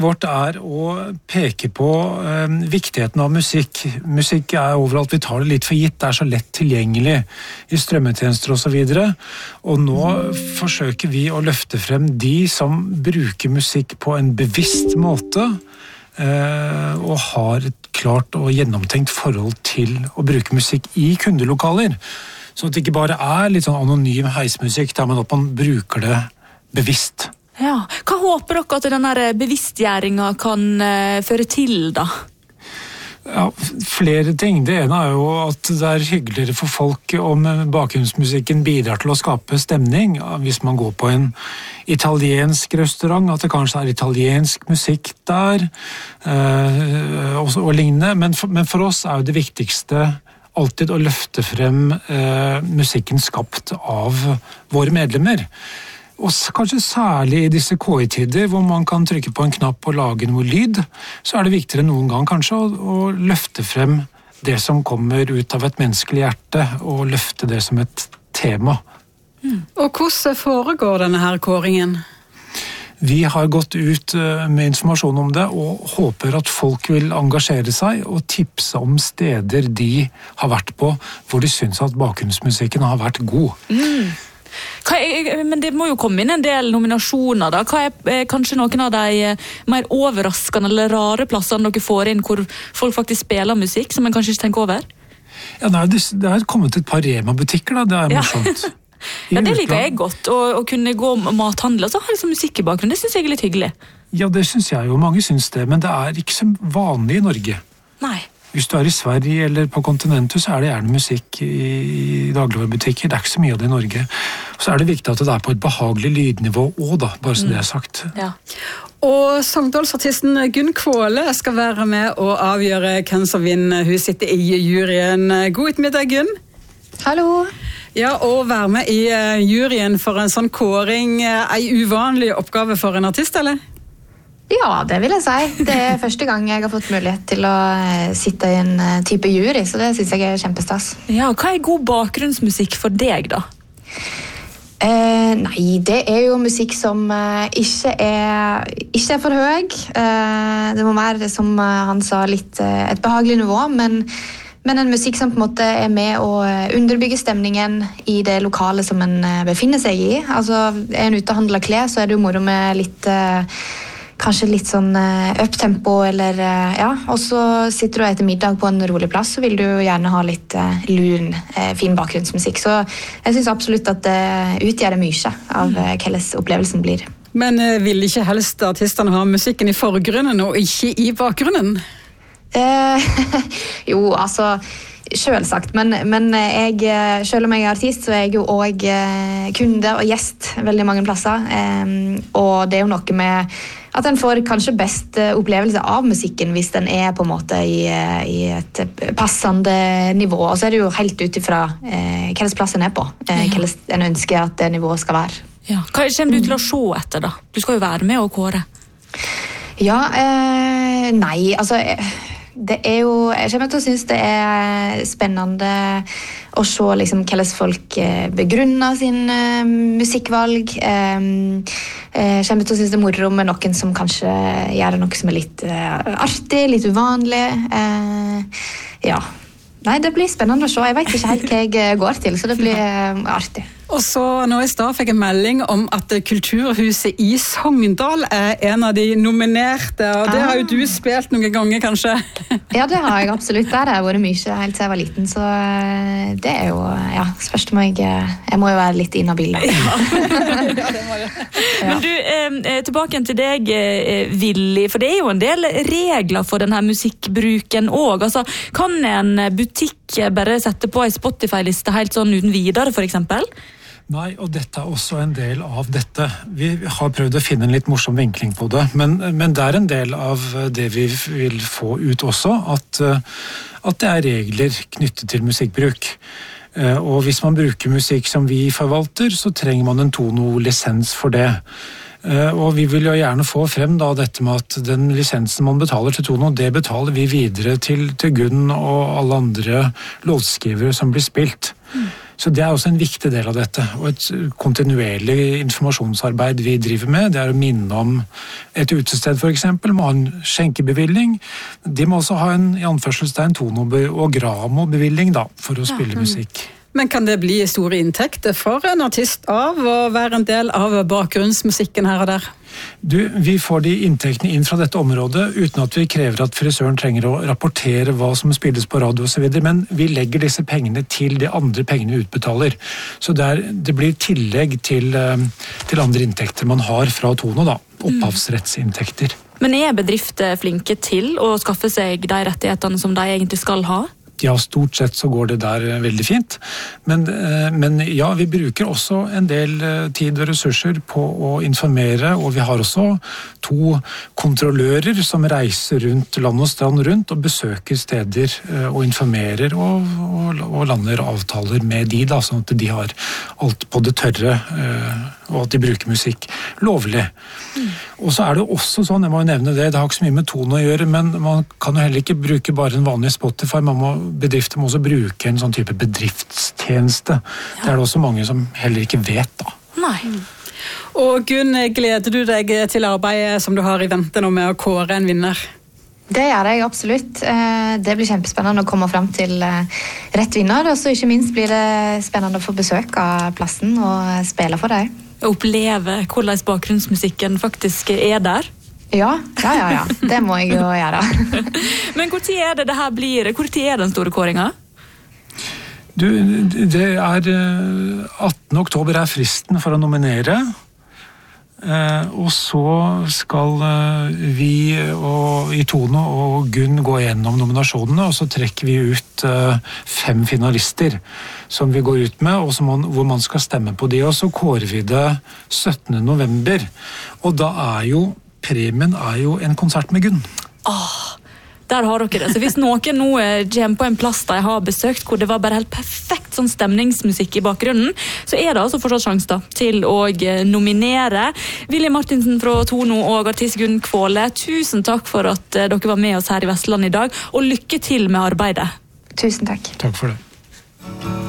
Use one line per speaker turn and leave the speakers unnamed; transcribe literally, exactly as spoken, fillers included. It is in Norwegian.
vårt er å peke på eh, viktigheten av musikk. Musikk er overalt, vi tar det litt for gitt, det er så lett tilgjengelig i strømmetjenester og så videre. Og nå forsøker vi å løfte frem de som bruker musikk på en bevisst måte, eh, og har et klart og gjennomtenkt forhold til å bruke musikk i kundelokaler. Så at det ikke bare er litt sånn anonym heismusikk, der man, man bruker det bevisst.
Ja, hva håper dere at denne bevisstgjøringen kan uh, føre til da?
Ja, flere ting. Det ene er jo at det er hyggeligere for folk om bakgrunnsmusikken bidrar til å skape stemning. Hvis man går på en italiensk restaurant, at det kanskje er italiensk musikk der, uh, og, og lignende. Men for, men for oss er jo det viktigste alltid å løfte frem uh, musikken skapt av våre medlemmer. Og kanskje særlig i disse K I-tider, hvor man kan trykke på en knapp og lage noe lyd, så er det viktigere noen gang kanskje å, å løfte frem det som kommer ut av et menneskelig hjerte, og løfte det som et tema.
Mm. Og hvordan foregår denne her kåringen?
Vi har gått ut med informasjon om det, og håper at folk vil engasjere seg og tipse om steder de har vært på, hvor de synes at bakgrunnsmusikken har vært god.
Mm. Hva er, men det må jo komme inn en del nominasjoner da. Hva er kanskje noen av de mer overraskende eller rare plassene dere får inn hvor folk faktisk spiller musikk som man kanskje ikke tenker over?
Ja, nei, det, det er kommet et par Rema-butikker da, det er morsomt.
Ja, ja det liker jeg godt, å, å kunne gå og mathandle og så ha liksom musikk i bakgrunnen, det synes jeg er litt hyggelig.
Ja, det synes jeg jo, mange synes det, men det er ikke så vanlig i Norge.
Nei.
Hvis du er i Sverige eller på kontinentet, så er det gjerne musikk i dagligvarebutikker. Det er ikke så mye av det i Norge. Så er det viktig at det er på et behagelig lydnivå også da, bare så mm. det er sagt.
Ja.
Og Sogndalsartisten Gunn Kvåle skal være med og avgjøre hvem som vinner. Hun sitter i juryen. God ettermiddag, Gunn.
Hallo.
Ja, å være med i juryen for en sånn kåring, en uvanlig oppgave for en artist, eller?
Ja, det vil jeg si. Det er første gang jeg har fått mulighet til å sitte i en type jury, så det synes jeg er kjempestas.
Ja, hva er god bakgrunnsmusikk for deg da?
Eh, nei, det er jo musikk som eh, ikke, er, ikke er for høy. Eh, det må være, som han sa, litt eh, et behagelig nivå, men, men en musikk som på en måte er med å underbygge stemningen i det lokale som en befinner seg i. Altså, er en ute og handler klær, så er det jo moro med litt... Eh, kanskje litt sånn up-tempo, eller ja, og så sitter du etter middag på en rolig plass, så vil du gjerne ha litt uh, lun, uh, fin bakgrunnsmusikk. Så jeg synes absolutt at det utgjør mye av uh, hvordan opplevelsen blir.
Men uh, vil ikke helst artistene ha musikken i forgrunnen og ikke i bakgrunnen?
Uh, jo, altså... Selvsagt, men, men jeg, selv om jeg er artist, så er jeg jo også kunde og gjest veldig mange plasser. Og det er jo noe med at en får kanskje best opplevelse av musikken hvis den er på en måte i, i et passende nivå. Og så er det jo helt ut ifra eh, hvilken plass en er på, eh, hvordan en ønsker at det nivået skal være.
Ja. Hva kommer du til å se etter da? Du skal jo være med og kåre.
Ja, eh, nei, altså... Det er jo, jeg kommer til å synes det er spennende å se liksom, hvordan folk begrunner sin uh, musikkvalg. Um, jeg kommer til å synes det er moro med noen som kanskje gjør noe som er litt uh, artig, litt uvanlig. Uh, ja. Nei, det blir spennende å se. Jeg vet ikke helt hva jeg går til, så det blir uh, artig.
Og så nå i stad fikk jeg melding om at Kulturhuset i Sogndal er en av de nominerte, og det har jo du spilt noen ganger kanskje?
Ja, det har jeg absolutt. Der har jeg vært mye helt siden jeg var liten, så det er jo, ja, spørst må jeg, jeg må jo være litt inhabil.
Ja. Ja, det må jeg. Ja. Men du, eh, tilbake til deg, eh, Willy, for det er jo en del regler for denne musikkbruken også. Altså, kan en butikk bare sette på en Spotify-liste helt sånn uten videre, for eksempel?
Nei, og dette er også en del av dette. Vi har prøvd å finne en litt morsom vinkling på det, men, men det er en del av det vi vil få ut også, at, at det er regler knyttet til musikkbruk. Og hvis man bruker musikk som vi forvalter, så trenger man en Tono-lisens for det. Og vi vil jo gjerne få frem da dette med at den lisensen man betaler til Tono, det betaler vi videre til, til Gunn og alle andre låtskrivere som blir spilt. Mm. Så det er også en viktig del av dette, og et kontinuerlig informasjonsarbeid vi driver med. Det er å minne om et utested for eksempel, må ha en skjenkebevilling. De må også ha en i anførselstegn tono- og gramobevilling da, for å spille ja. musikk.
Men kan det bli store inntekter for en artist av å være en del av bakgrunnsmusikken her og der?
Du, vi får de inntektene inn fra dette området uten at vi krever at frisøren trenger å rapportere hva som spilles på radio og så videre, men vi legger disse pengene til de andre pengene vi utbetaler. Så det, er, det blir tillegg til, til andre inntekter man har fra Tono, da. Opphavsrettsinntekter.
Men er bedrifter flinke til å skaffe seg de rettighetene som de egentlig skal ha?
Ja, stort sett så går det der veldig fint. Men, men ja, vi bruker også en del tid og ressurser på å informere, og vi har også to kontrollører som reiser rundt land og strand rundt og besøker steder og informerer og, og, og lander avtaler med de, da, sånn at de har alt på det tørre, og at de bruker musikk lovlig. Mm. Og så er det også sånn, jeg må jo nevne det, det har ikke så mye med tonen å gjøre, men man kan jo heller ikke bruke bare en vanlig Spotify, man må, bedrifter må også bruke en sånn type bedriftstjeneste. Ja. Det er det også mange som heller ikke vet da.
Nei.
Og Gunn, gleder du deg til arbeidet som du har i vente nå med å kåre en vinner?
Det gjør jeg absolutt. Det blir kjempespennende å komme frem til rett vinner, og så ikke minst blir det spennende å få besøk av plassen og spille for deg.
Oppleve hvordan bakgrunnsmusikken faktisk er der?
Ja, ja, ja, ja. Det må jeg jo gjøre.
Men hvor tid er det det her blir? Hvor tid er den store kåringa?
Du, det er attende oktober er fristen for å nominere. Eh, og så skal eh, vi og, i Tono og Gunn gå gjennom nominasjonene, og så trekker vi ut eh, fem finalister som vi går ut med, og man, hvor man skal stemme på de, og så kårer vi det syttende november. Og da er jo premien er jo en konsert med Gunn.
Åh, der har dere det. Så hvis noen nå kommer på en plass de har besøkt, hvor det var bare helt perfekt sånn stemningsmusikk i bakgrunnen, så er det altså fortsatt sjanse da, til å nominere. Willy Martinsen fra Tono og artist Gunn Kvåle, tusen takk for at dere var med oss her i Vestland i dag, og lykke til med arbeidet.
Tusen takk.
Takk for det.